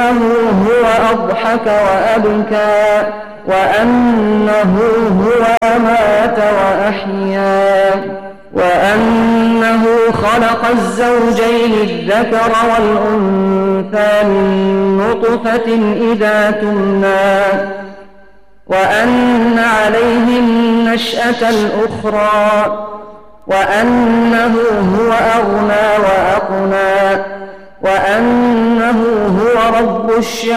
وأنه هو أضحك وأبكى وأنه هو أمات وأحيا وأنه خلق الزوجين الذكر والأنثى من نطفة إذا تمنى وأن عليه النشأة الأخرى وأنه هو أغنى وأقنى وأنه هو رب الشعراء